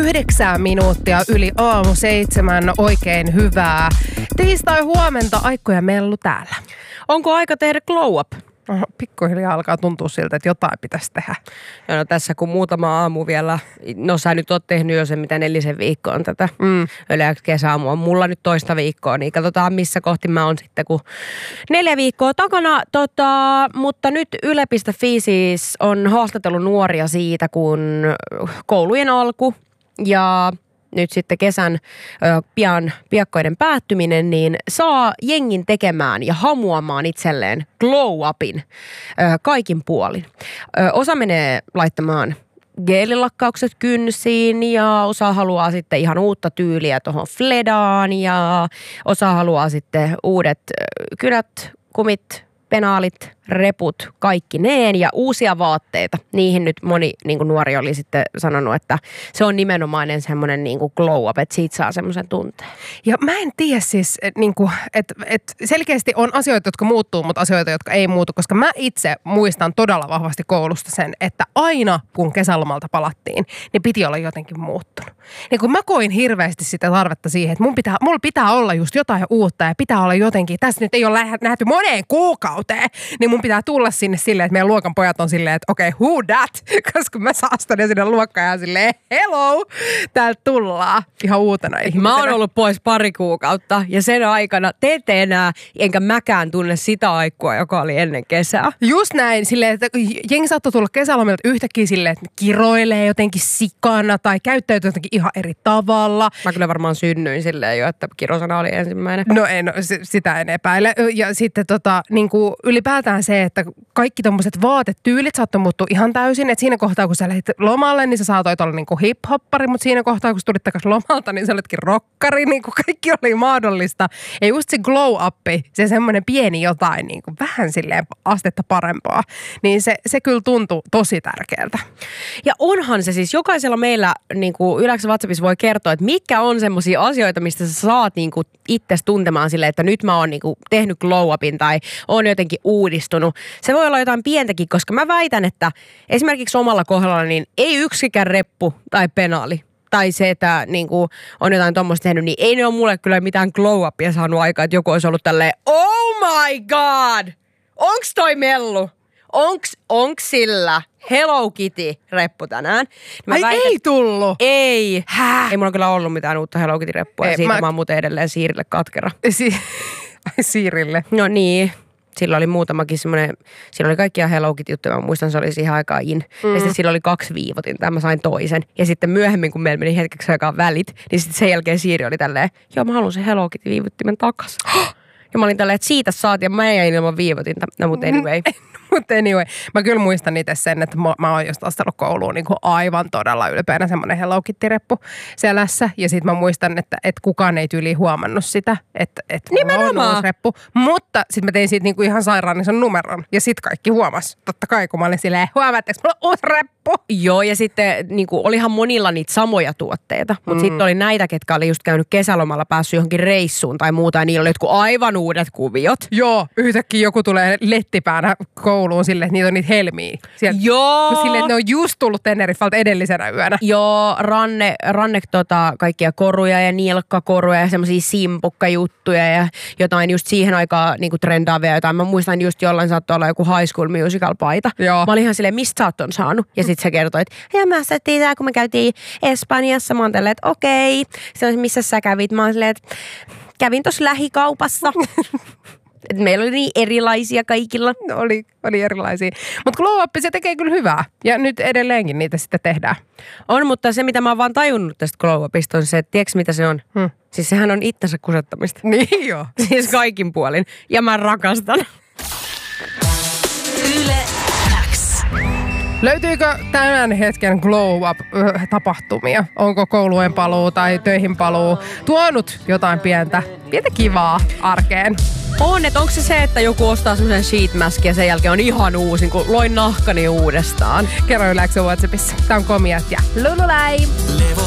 9 minuuttia yli aamu 7. Oikein hyvää tiistai huomenta. Aikko ja Mellu täällä. Onko aika tehdä glow up? Pikkuhiljaa alkaa tuntua siltä, että jotain pitäisi tehdä. No tässä kun muutama aamu vielä, no sä nyt oot tehnyt jo sen mitä 4 viikkoa on tätä yleensä kesäaamua. Mulla nyt toista viikkoa, niin katsotaan missä kohti mä oon sitten kun 4 viikkoa takana. Mutta nyt Yle.fi siis on haastatellut nuoria siitä, kun koulujen alku ja nyt sitten kesän piakkoiden päättyminen, niin saa jengin tekemään ja hamuamaan itselleen glow upin kaikin puolin. Osa menee laittamaan geelilakkaukset kynsiin ja osa haluaa sitten ihan uutta tyyliä tuohon fledaan ja osa haluaa sitten uudet kynät, kumit, penaalit, reput, kaikki neen ja uusia vaatteita. Niihin nyt moni niin kuin nuori oli sitten sanonut, että se on nimenomainen semmoinen niin kuin glow up, että siitä saa semmoisen tunteen. Ja mä en tiedä siis, niin kuin, että selkeästi on asioita, jotka muuttuu, mutta asioita, jotka ei muutu, koska mä itse muistan todella vahvasti koulusta sen, että aina kun kesälomalta palattiin, niin piti olla jotenkin muuttunut. Niin kun mä koin hirveästi sitä tarvetta siihen, että mulla pitää olla just jotain uutta ja pitää olla jotenkin, tässä nyt ei ole nähty moneen kuukauteen, niin mun pitää tulla sinne silleen, että meidän luokan pojat on silleen, että okei, who that? Koska mä saastan ne sinne luokkaan ja silleen, hello, täältä tullaan ihan uutena ihmisenä. Mä oon ollut pois 2 kuukautta ja sen aikana te ette enää, enkä mäkään tunne sitä aikua, joka oli ennen kesää. Just näin, silleen, että jengi saattoi tulla kesälomilta yhtäkkiä silleen, että ne kiroilee jotenkin sikana tai käyttäytyy jotenkin ihan eri tavalla. Mä kyllä varmaan synnyin silleen jo, että kirosana oli ensimmäinen. No en, sitä en epäile. Ja sitten niin kuin ylipäätään se, että kaikki tommoset vaatetyylit saattoi muuttua ihan täysin. Että siinä kohtaa, kun sä lähdit lomalle, niin sä saatoit olla niinku hip-hoppari, mutta siinä kohtaa, kun sä tulit takaisin lomalta, niin sä olitkin rokkari. Niin kuin kaikki oli mahdollista. Ja just se glow-up, se semmoinen pieni jotain, niin kuin vähän silleen astetta parempaa, niin se kyllä tuntui tosi tärkeältä. Ja onhan se siis, jokaisella meillä niin kuin Yläksä WhatsAppissa voi kertoa, että mitkä on semmoisia asioita, mistä sä saat niin kuin itsesi tuntemaan silleen, että nyt mä oon niin kuin tehnyt glow-upin tai on jotenkin uudistunut. Se voi olla jotain pientäkin, koska mä väitän, että esimerkiksi omalla kohdalla niin ei yksikään reppu tai penaali tai se, että niin kuin on jotain tommoista tehnyt, niin ei ne ole mulle kyllä mitään glow-upia saanut aikaa, että joku olisi ollut tälleen, oh my god, onks toi Mellu? Onks sillä Hello Kitty-reppu tänään? Ei tullut? Ei. Ei mulla kyllä ollut mitään uutta Hello Kitty-reppua ja siitä mä oon muuten edelleen Siirille katkera. Siirille? No niin. Sillä oli muutamakin semmoinen, sillä oli kaikkia Hello Kitty-juttuja, mä muistan se oli siihen aikaan in. Ja sitten sillä oli 2 viivotinta, mä sain toisen. Ja sitten myöhemmin, kun meillä meni hetkeksi aikaan välit, niin sitten sen jälkeen Siiri oli tälleen, joo mä haluan sen Hello Kitty-viivottimen takas. Ja mä olin tälleen, että siitä saatiin ja mä jäin ilman viivotinta. No mutta anyway. Mutta anyway, mä kyllä muistan itse sen, että mä oon just astellut kouluun niin kuin aivan todella ylpeänä semmoinen Hello Kitty-reppu selässä. Ja sit mä muistan, että kukaan ei tyyliin huomannut sitä, että mulla on uusi reppu. Mutta sit mä tein siitä niin kuin ihan sairaan ison numeron. Ja sit kaikki huomas. Totta kai, kun mä olin silleen, huomaatteko, mulla on uusi reppu. Joo, ja sitten niin kuin, olihan monilla niitä samoja tuotteita. Mutta sitten oli näitä, ketkä oli just käynyt kesälomalla, päässyt johonkin reissuun tai muuta. Ja niillä oli jotkut aivan uudet kuviot. Joo, yhtäkkiä joku tulee lettipäänä kouluun silleen, että niitä on niitä helmiä. Sieltä, joo. Silleen, että ne on just tullut Teneriffalta edellisenä yönä. Joo, ranne kaikkia koruja ja nilkkakoruja ja semmosia simpukkajuttuja ja jotain just siihen aikaan niinku trendaavia jotain. Mä muistan just jollain saattoi olla joku High School Musical-paita. Joo. Mä olin ihan silleen, mistä sä oot on saanut? Ja sit se kertoi, että ja mä sattiin tää, kun me käytiin Espanjassa. Mä oon tälleen, että okei. Sitten on, missä sä kävit? Mä oon silleen, että kävin tossa lähikaupassa. Et meillä oli niin erilaisia kaikilla. No, oli erilaisia. Mutta glow up, se tekee kyllä hyvää. Ja nyt edelleenkin niitä sitten tehdään. On, mutta se mitä mä oon vaan tajunnut tästä glow upista on se, että tiedätkö mitä se on? Siis sehän on itsensä kusettamista. Niin joo. Siis kaikin puolin. Ja mä rakastan. Yle X. Löytyykö tämän hetken glow up-tapahtumia? Onko koulujen paluu tai töihin paluu tuonut jotain pientä kivaa arkeen? On, että onko se, että joku ostaa semmoisen sheet mask ja sen jälkeen on ihan uusi, kun loin nahkani uudestaan. Kerro Yle X:n WhatsAppissa. Tää on Komiat ja Lululai.